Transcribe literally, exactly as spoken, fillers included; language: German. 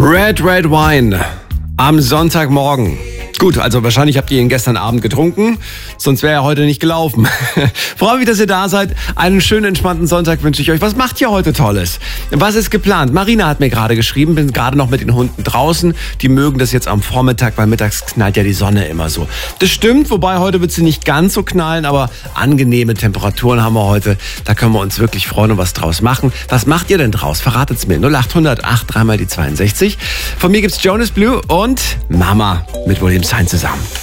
Red Red Wine am Sonntagmorgen. Gut, also wahrscheinlich habt ihr ihn gestern Abend getrunken, sonst wäre er heute nicht gelaufen. Freue mich, dass ihr da seid. Einen schönen, entspannten Sonntag wünsche ich euch. Was macht ihr heute Tolles? Was ist geplant? Marina hat mir gerade geschrieben, bin gerade noch mit den Hunden draußen. Die mögen das jetzt am Vormittag, weil mittags knallt ja die Sonne immer so. Das stimmt, wobei heute wird sie nicht ganz so knallen, aber angenehme Temperaturen haben wir heute. Da können wir uns wirklich freuen und was draus machen. Was macht ihr denn draus? Verratet's mir. null acht hundert acht dreimal die zweiundsechzig. Von mir gibt's Jonas Blue und Mama mit William Stein zusammen.